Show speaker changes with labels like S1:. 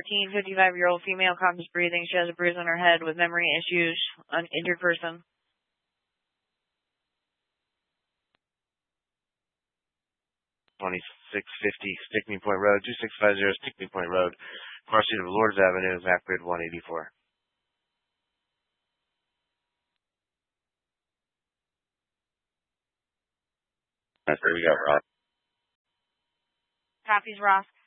S1: 55-year-old female, conscious breathing. She has a bruise on her head with memory issues. An injured person.
S2: 2650 Stickney Point Road, 2650 Stickney Point Road, crossing of Lords Avenue, map grid 184. That's where we got Ross.
S1: Copies, Ross.